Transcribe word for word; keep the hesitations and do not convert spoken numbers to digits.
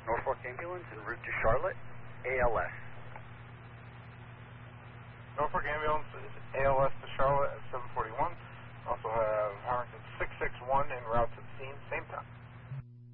Norfolk ambulance en route to Charlotte, A L S. Norfolk ambulance is A L S to Charlotte at seven forty-one. Also have Harrington six six one en route to the scene, same time.